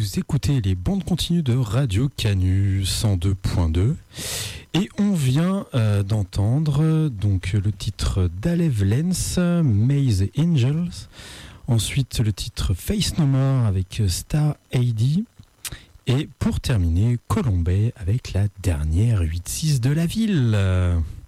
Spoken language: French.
Vous écoutez les bandes continues de Radio Canu 102.2 et on vient d'entendre donc le titre d'Alev Lenz, Maze Angels, ensuite le titre Face No More avec Star AD et pour terminer Colombay avec la dernière 8-6 de la ville.